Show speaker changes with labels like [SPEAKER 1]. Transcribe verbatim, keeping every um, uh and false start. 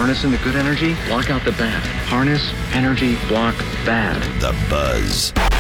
[SPEAKER 1] Harnessing the good energy, block out the bad. Harness, energy, block, bad.
[SPEAKER 2] The Buzz.